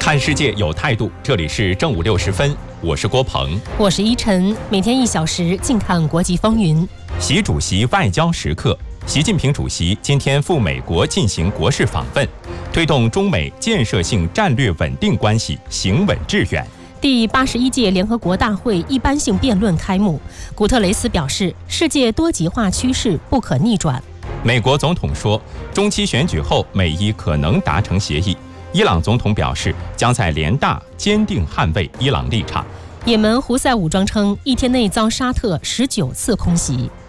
看世界有态度，这里是正午6时分，我是郭鹏， 我是依晨，每天1小时，静看国际风云。 习主席外交时刻，习近平主席今天赴美国进行国事访问，推动中美建设性战略稳定关系行稳致远。 第81届联合国大会一般性辩论开幕，古特雷斯表示，世界多极化趋势不可逆转。 美国总统说，中期选举后美伊可能达成协议。伊朗总统表示，将在联大坚定捍卫伊朗立场。 也门胡塞武装称，一天内遭沙特19次空袭。